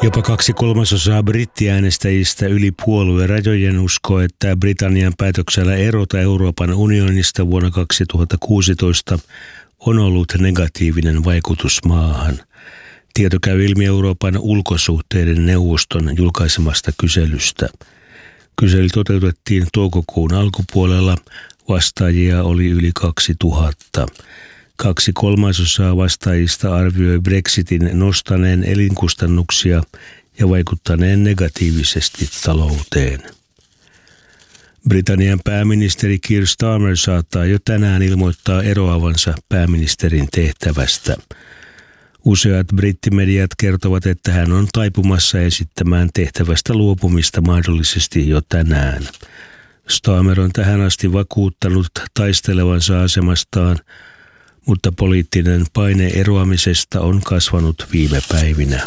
Jopa 2/3 brittiäänestäjistä yli puoluerajojen uskoo, että Britannian päätöksellä erota Euroopan unionista vuonna 2016 on ollut negatiivinen vaikutus maahan. Tieto käy ilmi Euroopan ulkosuhteiden neuvoston julkaisemasta kyselystä. Kysely toteutettiin toukokuun alkupuolella, vastaajia oli yli 2000. 2/3 vastaajista arvioi Brexitin nostaneen elinkustannuksia ja vaikuttaneen negatiivisesti talouteen. Britannian pääministeri Keir Starmer saattaa jo tänään ilmoittaa eroavansa pääministerin tehtävästä. Useat brittimediat kertovat, että hän on taipumassa esittämään tehtävästä luopumista mahdollisesti jo tänään. Starmer on tähän asti vakuuttanut taistelevansa asemastaan, mutta poliittinen paine eroamisesta on kasvanut viime päivinä.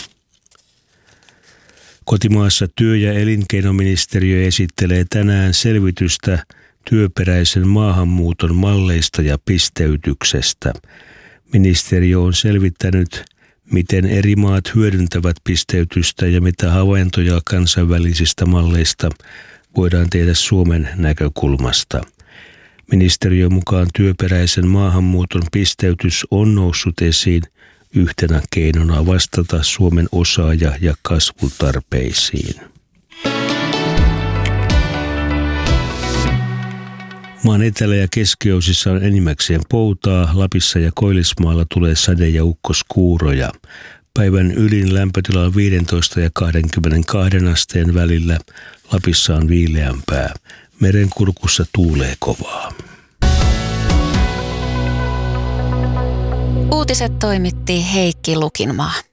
Kotimaassa työ- ja elinkeinoministeriö esittelee tänään selvitystä työperäisen maahanmuuton malleista ja pisteytyksestä. Ministeriö on selvittänyt, miten eri maat hyödyntävät pisteytystä ja mitä havaintoja kansainvälisistä malleista voidaan tehdä Suomen näkökulmasta. Ministeriön mukaan työperäisen maahanmuuton pisteytys on noussut esiin yhtenä keinona vastata Suomen osaaja- ja kasvutarpeisiin. Maan etelä- ja keskiosissa on enimmäkseen poutaa, Lapissa ja Koillismaalla tulee sade- ja ukkoskuuroja. Päivän ylin lämpötila on 15 ja 22 asteen välillä, Lapissa on viileämpää. Merenkurkussa tuulee kovaa. Uutiset toimitti Heikki Lukinmaa.